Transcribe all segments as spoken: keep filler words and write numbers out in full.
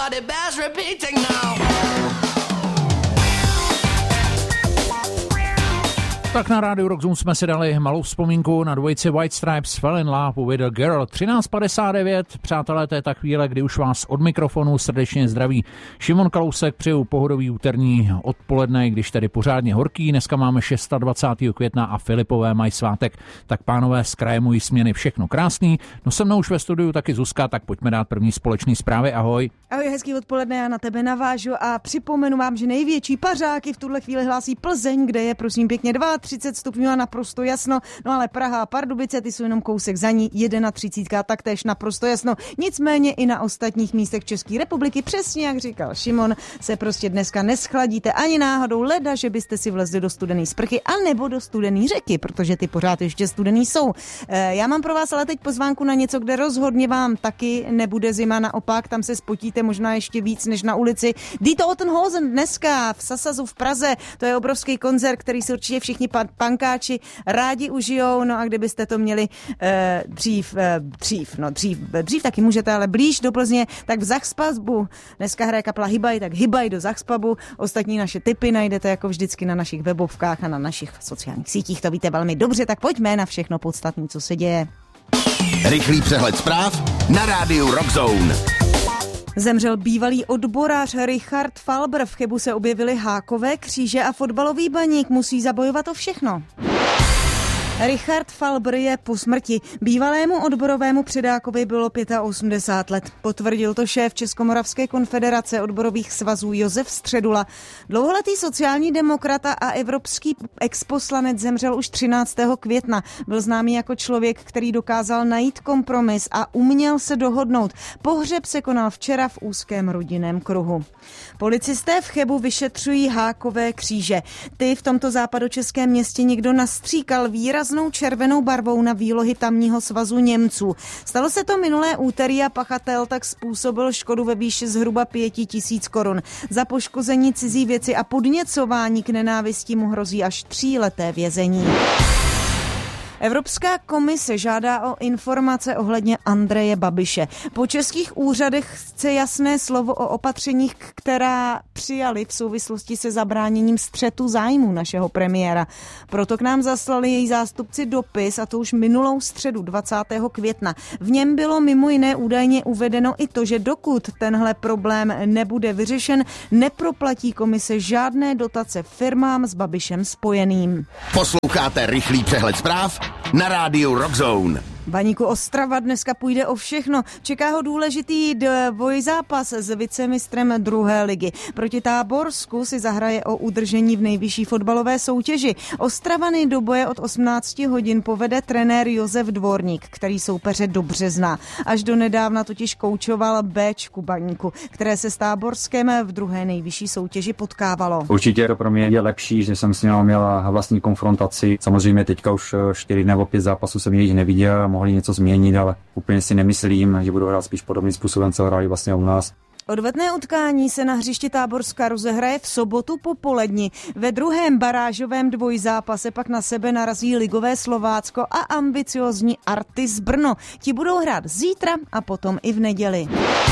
Everybody bears repeating now. Tak na rádiu Rock Zone jsme si dali malou vzpomínku na dvojici White Stripes Fell in Love with a Girl. třináct padesát devět, přátelé, to je ta chvíle, kdy už vás od mikrofonu srdečně zdraví Šimon Kalousek, přeju pohodový úterní odpoledne, když tedy pořádně horký. Dneska máme dvacátého šestého května a Filipové mají svátek, tak pánové z kraje mojí směny všechno krásný. No se mnou už ve studiu taky Zuzka, tak pojďme dát první společný zprávy. Ahoj. Ahoj, hezký odpoledne, já na tebe navážu a připomenu vám, že největší pařáky v tuhle chvíli hlásí Plzeň, kde je prosím pěkně třicet dva stupňů a naprosto jasno, no ale Praha a Pardubice, ty jsou jenom kousek za ní, třicet jedna taktéž naprosto jasno. Nicméně i na ostatních místech České republiky, přesně jak říkal Šimon, se prostě dneska neschladíte ani náhodou, leda, že byste si vlezli do studený sprchy a nebo do studený řeky, protože ty pořád ještě studený jsou. E, já mám pro vás ale teď pozvánku na něco, kde rozhodně vám taky nebude zima, naopak, tam se spotíte možná ještě víc než na ulici. Die Totenhosen dneska v Sasazu v Praze, to je obrovský koncert, který si určitě všichni pankáči rádi užijou, no a kdybyste to měli eh, dřív, eh, dřív, no dřív, dřív taky můžete, ale blíž do Plzně, tak v Zachspubu, dneska hraje kapela Hybaj, tak Hybaj do Zachspubu, ostatní naše tipy najdete jako vždycky na našich webovkách a na našich sociálních sítích, to víte velmi dobře, tak pojďme na všechno podstatné, co se děje. Rychlý přehled zpráv na rádiu Rock Zone. Zemřel bývalý odborář Richard Falbr, v Chebu se objevily hákové kříže a fotbalový baník musí zabojovat o všechno. Richard Falbr je po smrti. Bývalému odborovému předákovi bylo osmdesát pět let. Potvrdil to šéf Českomoravské konfederace odborových svazů Josef Středula. Dlouholetý sociální demokrat a evropský exposlanec zemřel už třináctého května. Byl známý jako člověk, který dokázal najít kompromis a uměl se dohodnout. Pohřeb se konal včera v úzkém rodinném kruhu. Policisté v Chebu vyšetřují hákové kříže. Ty v tomto západočeském městě někdo nastříkal výraznou červenou barvou na výlohy tamního svazu Němců. Stalo se to minulé úterý a pachatel tak způsobil škodu ve výši zhruba pěti tisíc korun. Za poškození cizí věci a podněcování k nenávisti mu hrozí až tříleté vězení. Evropská komise žádá o informace ohledně Andreje Babiše. Po českých úřadech chce jasné slovo o opatřeních, která přijali v souvislosti se zabráněním střetu zájmů našeho premiéra. Proto k nám zaslali její zástupci dopis, a to už minulou středu dvacátého května. V něm bylo mimo jiné údajně uvedeno i to, že dokud tenhle problém nebude vyřešen, neproplatí komise žádné dotace firmám s Babišem spojeným. Posloucháte rychlý přehled zpráv na rádiu Rock Zone. Baníku Ostrava dneska půjde o všechno. Čeká ho důležitý dvojzápas s vicemistrem druhé ligy. Proti Táborsku si zahraje o udržení v nejvyšší fotbalové soutěži. Ostravany do boje od osmnácti hodin povede trenér Josef Dvorník, který soupeře dobře zná. Až do nedávna totiž koučoval Béčku Baníku, které se s Táborskem v druhé nejvyšší soutěži potkávalo. Určitě to pro mě je lepší, že jsem s ním měla vlastní konfrontaci. Samozřejmě teďka už čtyři nebo pět zápasů jsem jich neviděl, mohli něco změnit, ale úplně si nemyslím, že budou hrát spíš podobným způsobem, co hráli vlastně u nás. Odvetné utkání se na hřišti Táborska rozehraje v sobotu popoledni. Ve druhém barážovém dvojzápase pak na sebe narazí ligové Slovácko a ambiciozní Artis Brno. Ti budou hrát zítra a potom i v neděli.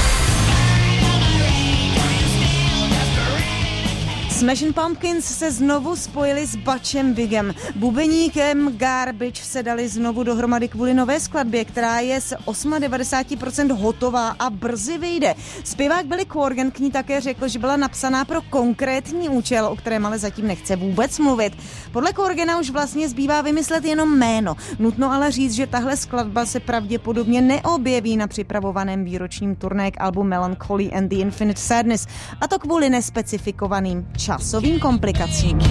Smashing Pumpkins se znovu spojili s Butchem Vigem. Bubeníkem Garbage se dali znovu dohromady kvůli nové skladbě, která je z devadesát osm procent hotová a brzy vyjde. Zpěvák Billy Corgan k ní také řekl, že byla napsaná pro konkrétní účel, o kterém ale zatím nechce vůbec mluvit. Podle Corgana už vlastně zbývá vymyslet jenom jméno. Nutno ale říct, že tahle skladba se pravděpodobně neobjeví na připravovaném výročním turné k albu Melancholy and the Infinite Sadness, a to kvůli nespecifikovaným časovým komplikacím.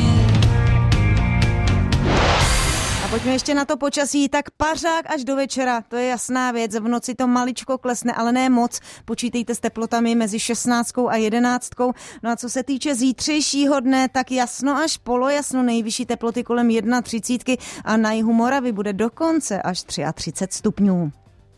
A pojďme ještě na to počasí, tak pařák až do večera, to je jasná věc, v noci to maličko klesne, ale ne moc, počítejte s teplotami mezi šestnáctkou a jedenáctkou, no a co se týče zítřejšího dne, tak jasno až polojasno, nejvyšší teploty kolem třicet jedna a na jihu Moravy bude dokonce až třicet tři stupňů.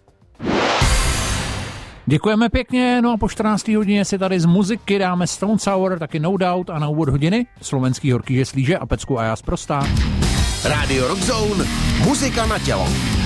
Děkujeme pěkně, no a po čtrnácté hodině si tady z muziky dáme Stone Sour, taky No Doubt a na úvod hodiny slovenský horký žeslíže a pecku a já sprostá. Rádio Rock Zone, muzika na tělo.